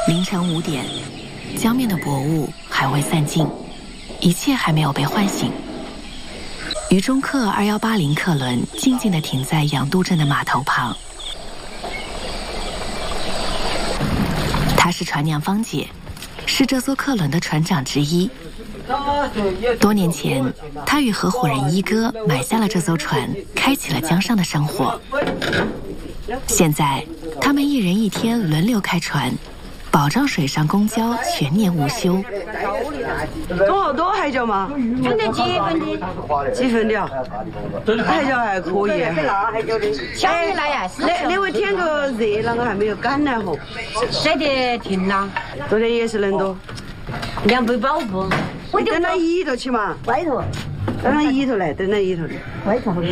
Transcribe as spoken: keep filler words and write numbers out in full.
凌晨五点，江面的薄雾还未散尽，一切还没有被唤醒。渝中客二一八零客轮静静地停在杨都镇的码头旁。她是船娘芳姐，是这艘客轮的船长之一。多年前，她与合伙人一哥买下了这艘船，开启了江上的生活。现在，他们一人一天轮流开船，保障水上公交全年无休。 多好多海椒吗？ 分的几分的？ 几分的？海椒还可以。 小的那呀， 那那会天个热，那个还没有干呢吼。 晒得停了。 昨天也是恁多。 两百包不？ 等到里头去嘛。 外头。 等到里头来，等到里头来。 外头。